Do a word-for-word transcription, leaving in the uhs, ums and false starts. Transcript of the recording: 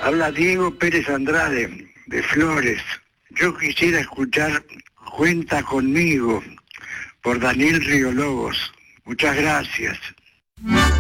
Habla Diego Pérez Andrade, de Flores. Yo quisiera escuchar Cuenta conmigo, por Daniel Río Lobos. Muchas gracias.